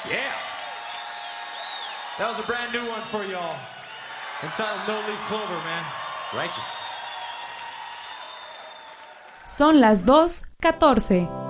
Yeah. That was a brand new one for y'all. Entitled No Leaf Clover, man. Righteous. Son las 2:14.